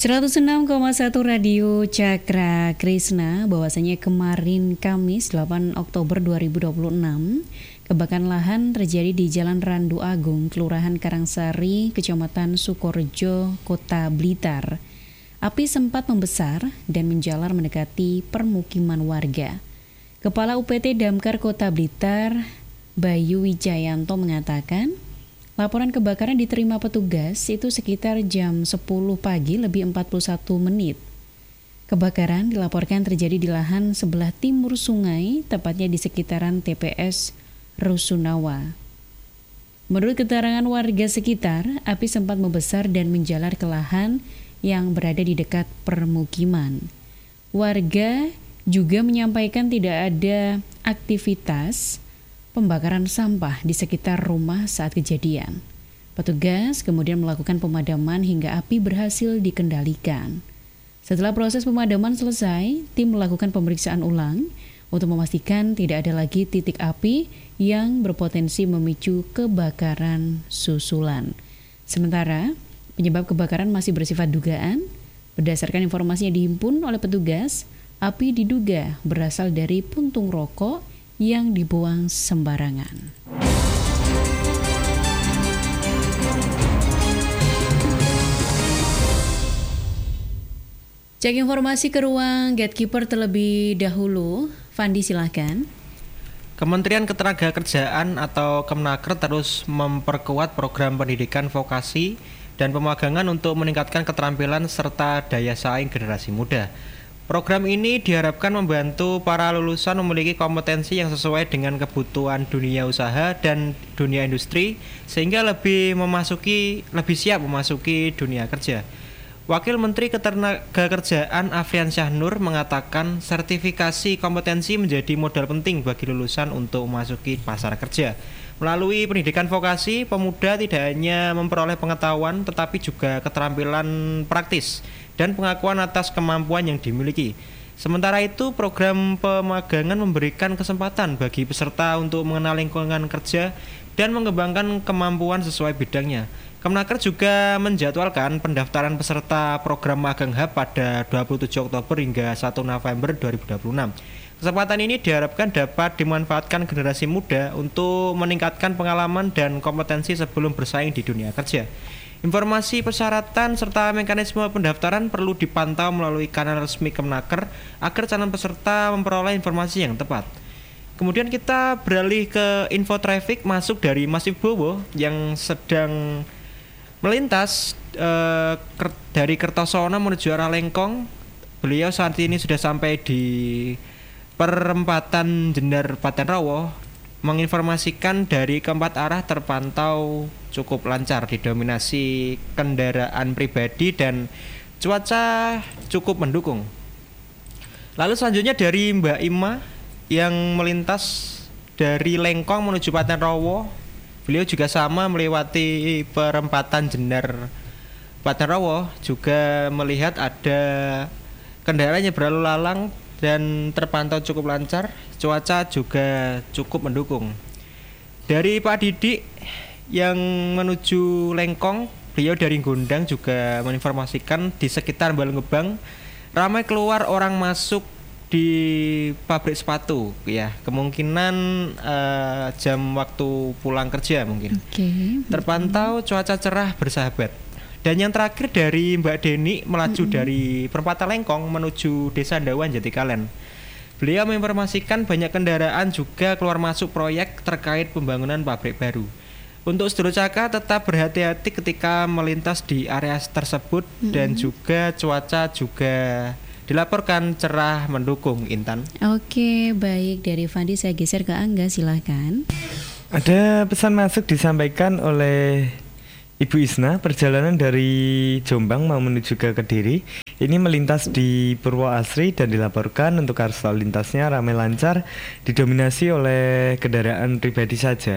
106,1 Radio Cakra Krisna, bahwasanya kemarin Kamis 8 Oktober 2026, kebakaran lahan terjadi di Jalan Randu Agung, Kelurahan Karangsari, Kecamatan Sukorejo, Kota Blitar. Api sempat membesar dan menjalar mendekati permukiman warga. Kepala UPT Damkar Kota Blitar, Bayu Wijayanto mengatakan, laporan kebakaran diterima petugas itu sekitar jam 10 pagi lebih 41 menit. Kebakaran dilaporkan terjadi di lahan sebelah timur sungai, tepatnya di sekitaran TPS Rusunawa. Menurut keterangan warga sekitar, api sempat membesar dan menjalar ke lahan yang berada di dekat permukiman. Warga juga menyampaikan tidak ada aktivitas pembakaran sampah di sekitar rumah saat kejadian. Petugas kemudian melakukan pemadaman hingga api berhasil dikendalikan. Setelah proses pemadaman selesai, tim melakukan pemeriksaan ulang untuk memastikan tidak ada lagi titik api yang berpotensi memicu kebakaran susulan. Sementara, penyebab kebakaran masih bersifat dugaan. Berdasarkan informasi yang dihimpun oleh petugas, api diduga berasal dari puntung rokok yang dibuang sembarangan. Cek informasi ke ruang Gatekeeper terlebih dahulu. Fandi, silahkan. Kementerian Ketenagakerjaan atau Kemenaker terus memperkuat program pendidikan vokasi dan pemagangan untuk meningkatkan keterampilan serta daya saing generasi muda. Program ini diharapkan membantu para lulusan memiliki kompetensi yang sesuai dengan kebutuhan dunia usaha dan dunia industri sehingga lebih siap memasuki dunia kerja. Wakil Menteri Ketenagakerjaan Afrian Syahnur mengatakan sertifikasi kompetensi menjadi modal penting bagi lulusan untuk memasuki pasar kerja. Melalui pendidikan vokasi, pemuda tidak hanya memperoleh pengetahuan tetapi juga keterampilan praktis dan pengakuan atas kemampuan yang dimiliki. Sementara itu, program pemagangan memberikan kesempatan bagi peserta untuk mengenal lingkungan kerja dan mengembangkan kemampuan sesuai bidangnya. Kemenaker juga menjadwalkan pendaftaran peserta program Magang Hub pada 27 Oktober hingga 1 November 2026. Kesempatan ini diharapkan dapat dimanfaatkan generasi muda untuk meningkatkan pengalaman dan kompetensi sebelum bersaing di dunia kerja. Informasi persyaratan serta mekanisme pendaftaran perlu dipantau melalui kanal resmi Kemenaker agar calon peserta memperoleh informasi yang tepat. Kemudian kita beralih ke info traffic masuk dari Mas Wibowo yang sedang melintas dari Kertosono menuju arah Lengkong. Beliau saat ini sudah sampai di perempatan Jenar Patenrawo, menginformasikan dari keempat arah terpantau cukup lancar, didominasi kendaraan pribadi dan cuaca cukup mendukung. Lalu selanjutnya dari Mbak Ima yang melintas dari Lengkong menuju Patenrawo, beliau juga sama melewati perempatan Jenar Patenrawo, juga melihat ada kendaraan yang berlalu lalang dan terpantau cukup lancar, cuaca juga cukup mendukung. Dari Pak Didik yang menuju Lengkong, beliau dari Gondang juga menginformasikan di sekitar Balenggebang ramai keluar orang masuk di pabrik sepatu ya, kemungkinan jam waktu pulang kerja mungkin. Terpantau cuaca cerah bersahabat. Dan yang terakhir dari Mbak Deni melaju dari perempatan Lengkong menuju Desa Dawan Jatikalen. Beliau menginformasikan banyak kendaraan juga keluar masuk proyek terkait pembangunan pabrik baru. Untuk sedulur Caka tetap berhati-hati ketika melintas di area tersebut dan juga cuaca juga dilaporkan cerah mendukung, Intan. Oke, baik, dari Fandi saya geser ke Angga, silahkan. Ada pesan masuk disampaikan oleh Ibu Isna, perjalanan dari Jombang mau menuju ke Kediri. Ini melintas di Purwoasri dan dilaporkan untuk arus lalu lintasnya ramai lancar, didominasi oleh kendaraan pribadi saja.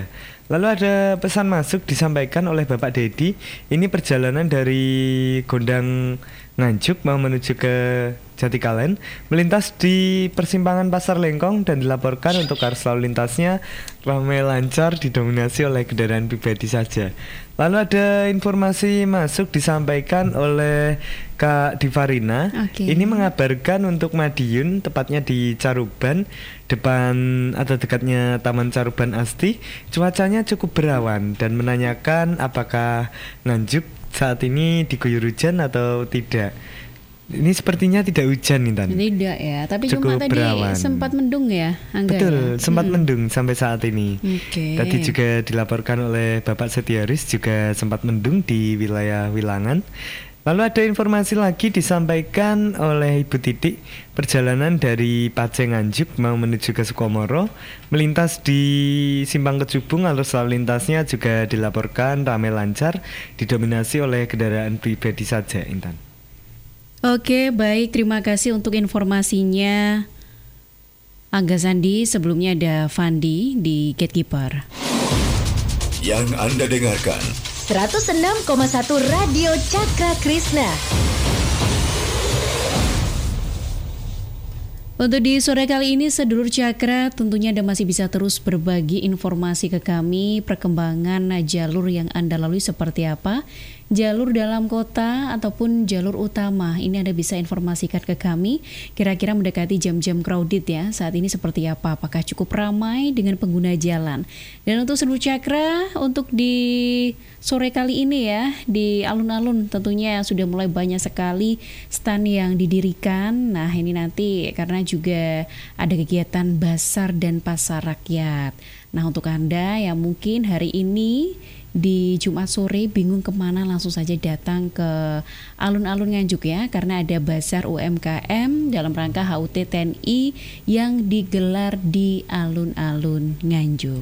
Lalu ada pesan masuk disampaikan oleh Bapak Dedi. Ini perjalanan dari Gondang Nganjuk mau menuju ke Jatikalen, melintas di persimpangan Pasar Lengkong dan dilaporkan untuk arus lalu lintasnya ramai lancar, didominasi oleh kendaraan pribadi saja. Lalu ada informasi masuk disampaikan oleh Kak Divarina. Ini mengabarkan untuk Madiun, tepatnya di Caruban, depan atau dekatnya Taman Caruban Asti, cuacanya cukup berawan dan menanyakan apakah Nganjuk saat ini diguyur hujan atau tidak. Ini sepertinya tidak hujan, Intan. Tidak ya, tapi cukup cuma tadi berawan. sempat mendung ya, Angga. Betul, sempat mendung sampai saat ini. Tadi Oke. juga dilaporkan oleh Bapak Setiaris juga sempat mendung di wilayah Wilangan. Lalu ada informasi lagi disampaikan oleh Ibu Titik, perjalanan dari Paceng Nganjuk mau menuju ke Sukomoro, melintas di Simpang Kecubung, arus lalu lintasnya juga dilaporkan ramai lancar, didominasi oleh kendaraan pribadi saja, Intan. Oke, baik, terima kasih untuk informasinya Angga Sandi. Sebelumnya ada Fandi di Gatekeeper. Yang Anda dengarkan 106,1 Radio Cakra Krishna. Untuk di sore kali ini, sedulur Cakra, tentunya Anda masih bisa terus berbagi informasi ke kami, perkembangan jalur yang Anda lalui seperti apa, jalur dalam kota ataupun jalur utama. Ini Anda bisa informasikan ke kami, kira-kira mendekati jam-jam crowded ya, saat ini seperti apa, apakah cukup ramai dengan pengguna jalan. Dan untuk sedulur Cakra, untuk di sore kali ini ya, di alun-alun tentunya sudah mulai banyak sekali stand yang didirikan. Nah ini nanti karena juga ada kegiatan basar dan pasar rakyat. Nah untuk Anda yang mungkin hari ini di Jumat sore bingung kemana, langsung saja datang ke alun-alun Nganjuk ya, karena ada basar UMKM dalam rangka HUT TNI yang digelar di alun-alun Nganjuk.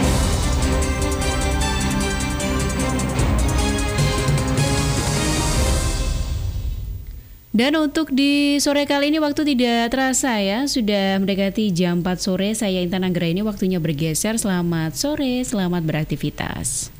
Dan untuk di sore kali ini waktu tidak terasa ya, sudah mendekati jam 4 sore. Saya Intan Anggraini, waktunya bergeser. Selamat sore, selamat beraktivitas.